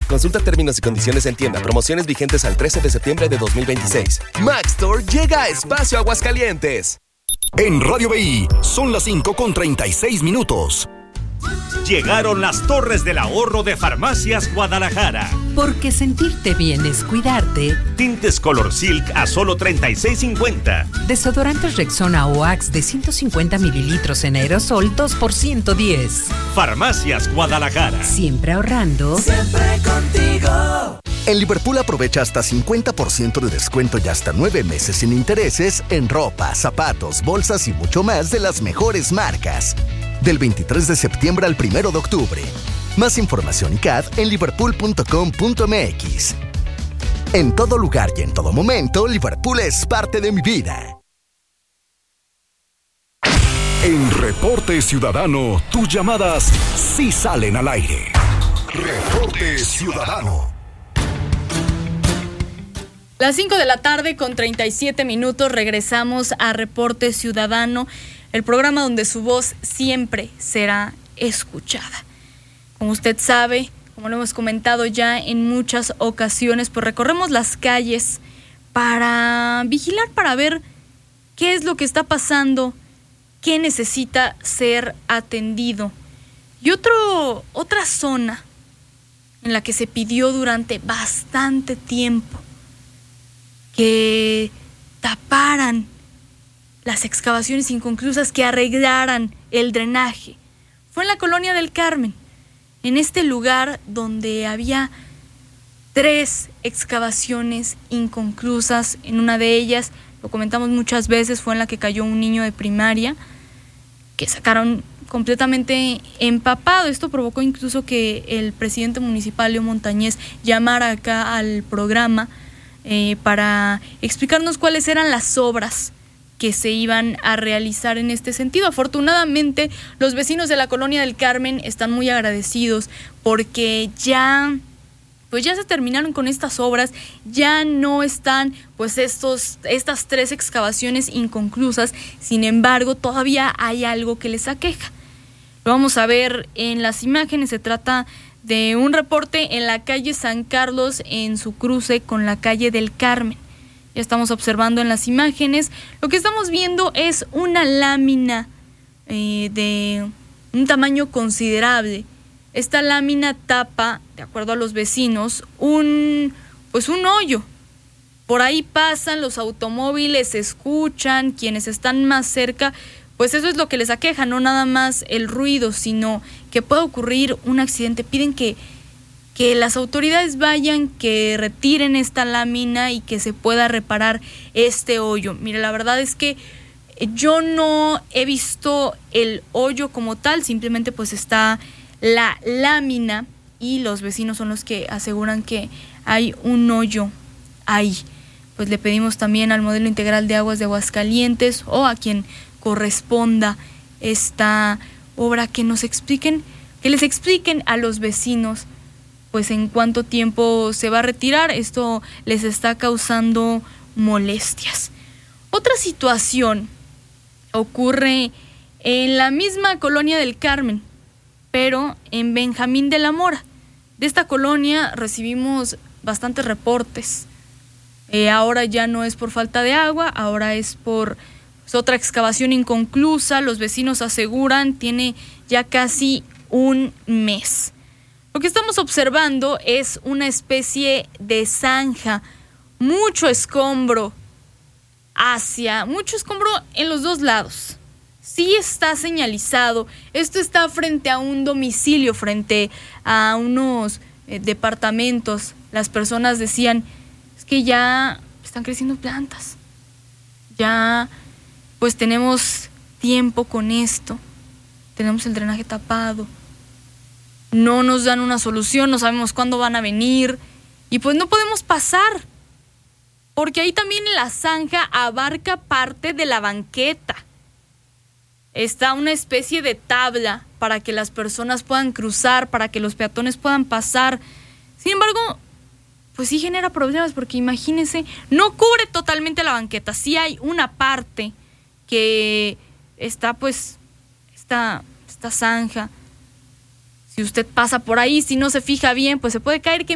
Consulta términos y condiciones en tienda. Promociones vigentes al 13 de septiembre de 2026. Maxtor llega a Espacio Aguascalientes. En Radio BI son las 5:36. Llegaron las Torres del Ahorro de Farmacias Guadalajara. Porque sentirte bien es cuidarte. Tintes Color Silk a solo $36.50. Desodorantes Rexona o Axe de 150 mililitros en aerosol 2 por $110. Farmacias Guadalajara. Siempre ahorrando. Siempre contigo. En Liverpool aprovecha hasta 50% de descuento y hasta 9 meses sin intereses en ropa, zapatos, bolsas y mucho más de las mejores marcas. Del 23 de septiembre al 1 de octubre. Más información y CAD en liverpool.com.mx. En todo lugar y en todo momento, Liverpool es parte de mi vida. En Reporte Ciudadano, tus llamadas sí salen al aire. Reporte Ciudadano. Las 5 de la tarde con 37 minutos regresamos a Reporte Ciudadano, el programa donde su voz siempre será escuchada. Como usted sabe, como lo hemos comentado ya en muchas ocasiones, pues recorremos las calles para vigilar, para ver qué es lo que está pasando, qué necesita ser atendido. Y otra zona en la que se pidió durante bastante tiempo que taparan las excavaciones inconclusas, que arreglaran el drenaje, fue en la Colonia del Carmen, en este lugar donde había 3 excavaciones inconclusas. En una de ellas, lo comentamos muchas veces, fue en la que cayó un niño de primaria, que sacaron completamente empapado. Esto provocó incluso que el presidente municipal, Leo Montañez, llamara acá al programa para explicarnos cuáles eran las obras que se iban a realizar en este sentido. Afortunadamente, los vecinos de la Colonia del Carmen están muy agradecidos porque ya se terminaron con estas obras, ya no están pues estas 3 excavaciones inconclusas. Sin embargo, todavía hay algo que les aqueja. Lo vamos a ver en las imágenes. Se trata de un reporte en la calle San Carlos, en su cruce con la calle del Carmen. Ya estamos observando en las imágenes. Lo que estamos viendo es una lámina de un tamaño considerable. Esta lámina tapa, de acuerdo a los vecinos, un hoyo. Por ahí pasan los automóviles, se escuchan, quienes están más cerca, pues eso es lo que les aqueja, no nada más el ruido, sino que puede ocurrir un accidente. Piden que las autoridades vayan, que retiren esta lámina y que se pueda reparar este hoyo. Mire, la verdad es que yo no he visto el hoyo como tal, simplemente pues está la lámina y los vecinos son los que aseguran que hay un hoyo ahí. Pues le pedimos también al Modelo Integral de Aguas de Aguascalientes o a quien corresponda esta obra que les expliquen a los vecinos pues en cuánto tiempo se va a retirar. Esto les está causando molestias. Otra situación ocurre en la misma Colonia del Carmen, pero en Benjamín de la Mora. De esta colonia recibimos bastantes reportes. Ahora ya no es por falta de agua, ahora es por otra excavación inconclusa. Los vecinos aseguran tiene ya casi un mes. Lo que estamos observando es una especie de zanja, mucho escombro en los dos lados. Sí está señalizado, esto está frente a un domicilio, frente a unos departamentos. Las personas decían, es que ya están creciendo plantas, ya pues tenemos tiempo con esto, tenemos el drenaje tapado, no nos dan una solución, no sabemos cuándo van a venir y pues no podemos pasar, porque ahí también la zanja abarca parte de la banqueta. Está una especie de tabla para que las personas puedan cruzar, para que los peatones puedan pasar. Sin embargo, pues sí genera problemas, porque imagínense, no cubre totalmente la banqueta, sí hay una parte que está pues esta zanja. Si usted pasa por ahí, si no se fija bien, pues se puede caer. Que